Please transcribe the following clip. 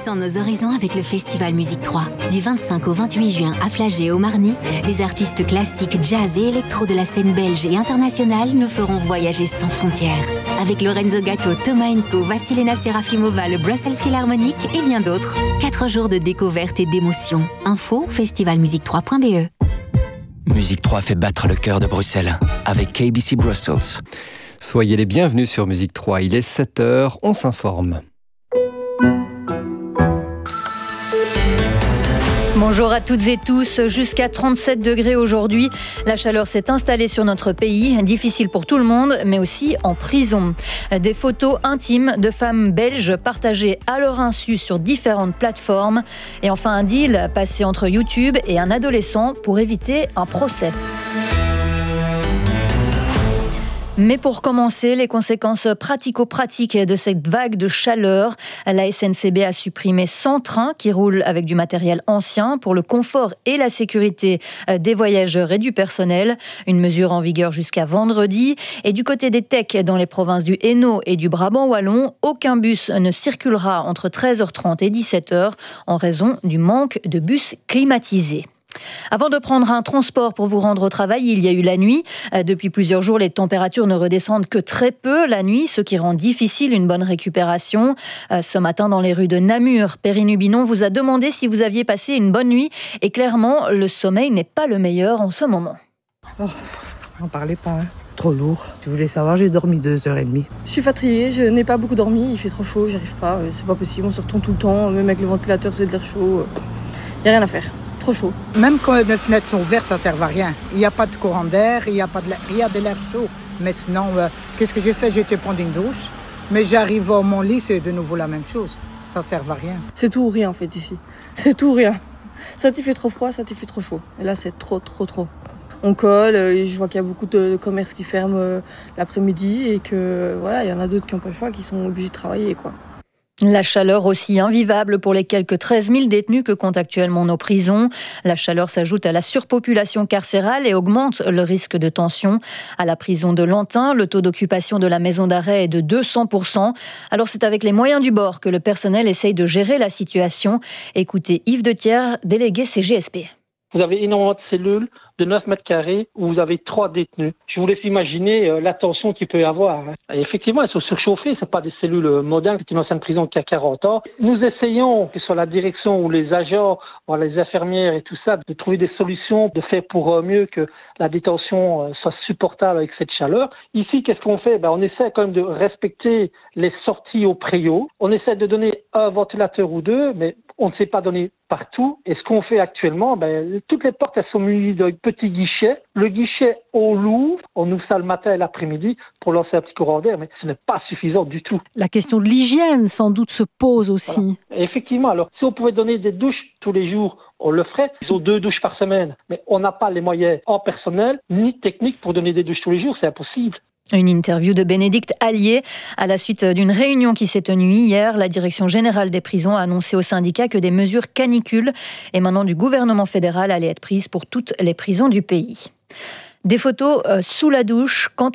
Élargissons nos horizons avec le Festival Musique 3. Du 25 au 28 juin à Flagey au Marny, les artistes classiques, jazz et électro de la scène belge et internationale nous feront voyager sans frontières. Avec Lorenzo Gatto, Thomas Enko, Vassilena Serafimova, le Brussels Philharmonic et bien d'autres. 4 jours de découverte et d'émotion. Info festivalmusique3.be. Musique 3 fait battre le cœur de Bruxelles avec KBC Brussels. Soyez les bienvenus sur Musique 3. Il est 7h, on s'informe. Bonjour à toutes et tous, jusqu'à 37 degrés aujourd'hui. La chaleur s'est installée sur notre pays, difficile pour tout le monde, mais aussi en prison. Des photos intimes de femmes belges partagées à leur insu sur différentes plateformes. Et enfin un deal passé entre YouTube et un adolescent pour éviter un procès. Mais pour commencer, les conséquences pratico-pratiques de cette vague de chaleur. La SNCB a supprimé 100 trains qui roulent avec du matériel ancien pour le confort et la sécurité des voyageurs et du personnel. Une mesure en vigueur jusqu'à vendredi. Et du côté des techs, dans les provinces du Hainaut et du Brabant wallon, aucun bus ne circulera entre 13h30 et 17h en raison du manque de bus climatisés. Avant de prendre un transport pour vous rendre au travail, il y a eu la nuit. Depuis plusieurs jours, les températures ne redescendent que très peu la nuit, ce qui rend difficile une bonne récupération. Ce matin, dans les rues de Namur, Perrine Hubinon vous a demandé si vous aviez passé une bonne nuit. Et clairement, le sommeil n'est pas le meilleur en ce moment. Oh, n'en parlez pas, hein. Trop lourd. Si vous voulez savoir, j'ai dormi 2h30. Je suis fatiguée, je n'ai pas beaucoup dormi, il fait trop chaud, j'y arrive pas, c'est pas possible, on se retourne tout le temps, même avec le ventilateur c'est de l'air chaud, y a rien à faire. Trop chaud. Même quand les fenêtres sont ouvertes, ça ne sert à rien. Il n'y a pas de courant d'air, il y a de l'air chaud. Mais sinon, qu'est-ce que j'ai fait? J'ai été prendre une douche. Mais j'arrive à mon lit, c'est de nouveau la même chose. Ça ne sert à rien. C'est tout ou rien en fait ici. C'est tout ou rien. Soit il fait trop froid, soit il fait trop chaud. Et là, c'est trop. On colle, et je vois qu'il y a beaucoup de commerces qui ferment l'après-midi et que voilà, il y en a d'autres qui n'ont pas le choix, qui sont obligés de travailler, quoi. La chaleur aussi invivable pour les quelques 13 000 détenus que comptent actuellement nos prisons. La chaleur s'ajoute à la surpopulation carcérale et augmente le risque de tension. À la prison de Lantin, le taux d'occupation de la maison d'arrêt est de 200%. Alors c'est avec les moyens du bord que le personnel essaye de gérer la situation. Écoutez Yves Dethier, délégué CGSP. Vous avez énormément de cellules de 9 mètres carrés où vous avez 3 détenus. Je vous laisse imaginer la tension qu'il peut y avoir. Et effectivement, elles sont surchauffées. C'est pas des cellules modernes. C'est une ancienne prison qui a 40 ans. Nous essayons, que ce soit la direction ou les agents, ou les infirmières et tout ça, de trouver des solutions, de faire pour mieux que la détention soit supportable avec cette chaleur. Ici, qu'est-ce qu'on fait? On essaie quand même de respecter les sorties au préau. On essaie de donner un ventilateur ou deux, mais on ne sait pas donner partout. Et ce qu'on fait actuellement, toutes les portes, elles sont munies d'un petit guichet. Le guichet, on l'ouvre, on ouvre ça le matin et l'après-midi pour lancer un petit courant d'air, mais ce n'est pas suffisant du tout. La question de l'hygiène, sans doute, se pose aussi. Voilà. Effectivement, alors, si on pouvait donner des douches tous les jours, on le ferait. Ils ont 2 douches par semaine. Mais on n'a pas les moyens en personnel, ni techniques pour donner des douches tous les jours, c'est impossible. Une interview de Bénédicte Allier. À la suite d'une réunion qui s'est tenue hier, la Direction générale des prisons a annoncé au syndicat que des mesures canicules émanant du gouvernement fédéral allaient être prises pour toutes les prisons du pays. Des photos sous la douche, quand